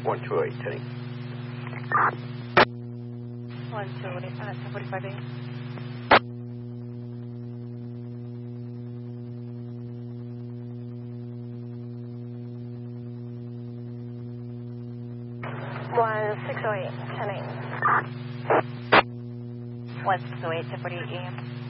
128, Tenny. 128, 1045 A. One 608, 10 8. 1 608, 1048 AM.